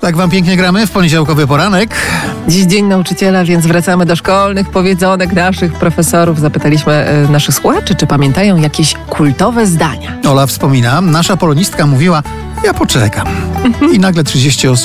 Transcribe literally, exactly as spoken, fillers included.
Tak wam pięknie gramy w poniedziałkowy poranek. Dziś Dzień Nauczyciela, więc wracamy do szkolnych powiedzonek naszych profesorów. Zapytaliśmy y, naszych słuchaczy, czy pamiętają jakieś kultowe zdania. Ola wspomina, nasza polonistka mówiła, ja poczekam. I nagle trzydzieści osób